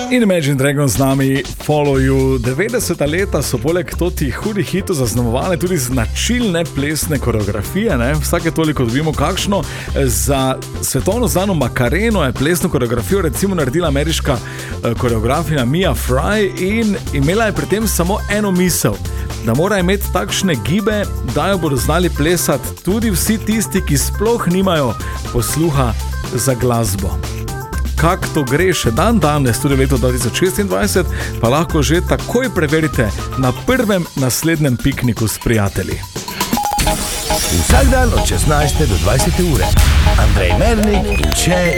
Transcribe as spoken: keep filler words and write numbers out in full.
In Imagine Dragons z nami Follow You. devetdeseta leta so poleg totih hudih hitov zaznamovane tudi značilne plesne koreografije, ne? Vsake toliko dobimo kakšno. Za svetovno znano Macareno je plesno koreografijo recimo naredila ameriška koreografinja Mia Fry in imela je pri tem samo eno misel, da mora imeti takšne gibe, da jo bodo znali plesati tudi vsi tisti, ki sploh nimajo posluha za glasbo. Kak to gre še dan danes, tudi v letu dva tisoč šestindvajset, pa lahko že takoj preverite na prvem naslednjem pikniku s prijatelji. Vsak dan od šestnajste do dvajsete ure. Andrej Mernik in še